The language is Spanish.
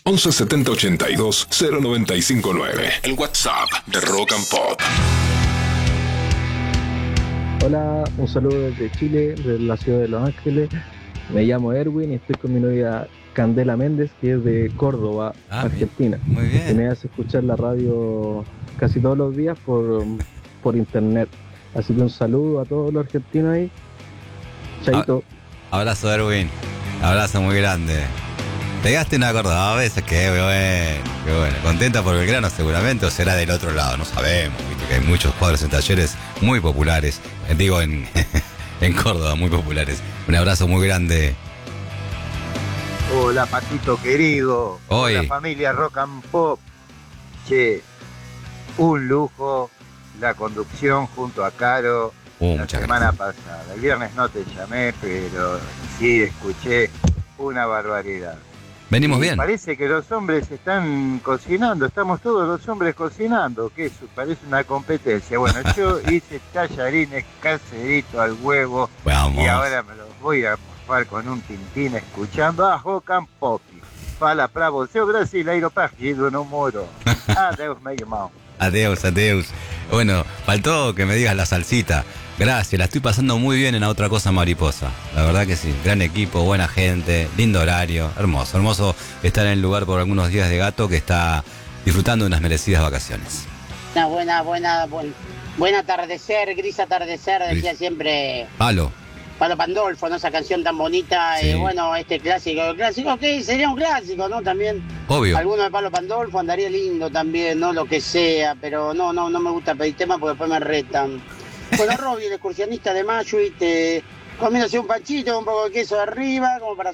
11 70 82 0959. El WhatsApp de Rock and Pop. Hola, un saludo desde Chile, de la ciudad de Los Ángeles. Me llamo Erwin y estoy con mi novia Candela Méndez, que es de Córdoba, Argentina. Muy bien. Que me hace escuchar la radio casi todos los días por internet. Así que un saludo a todos los argentinos ahí. Chaito. Abrazo, Erwin. Abrazo muy grande. Pegaste una cordobesa, qué bueno, qué bueno. Contenta por Belgrano seguramente, o será del otro lado, no sabemos. Viste que hay muchos cuadros en Talleres muy populares. Digo, en Córdoba, muy populares. Un abrazo muy grande. Hola, Patito querido. Hoy. Hola, familia Rock and Pop. Che, un lujo la conducción junto a Caro la semana pasada. El viernes no te llamé, pero sí escuché una barbaridad. Venimos bien. Parece que los hombres están cocinando, estamos todos los hombres cocinando, que eso parece una competencia. Bueno, yo hice tallarines caseritos al huevo. Vamos. Y ahora me los voy a morfar con un tintín escuchando a Rock and Pop. Fala pra você, o brasileiro perdido no muro. Adeus, meu irmão. Adeus, adeus. Bueno, faltó que me digas la salsita. Gracias, la estoy pasando muy bien en Otra Cosa Mariposa. La verdad que sí, gran equipo, buena gente, lindo horario, hermoso. Hermoso estar en el lugar por algunos días de Gato que está disfrutando de unas merecidas vacaciones. Una buen atardecer, gris atardecer, decía siempre Palo Pandolfo, ¿no? Esa canción tan bonita. Sí. Bueno, este clásico, ¿qué? Sería un clásico, ¿no? También. Obvio. Alguno de Palo Pandolfo andaría lindo también, ¿no? Lo que sea, pero no me gusta pedir temas porque después me retan. Bueno, Robbie, el excursionista de Mayuit, comiéndose un panchito, un poco de queso arriba, como para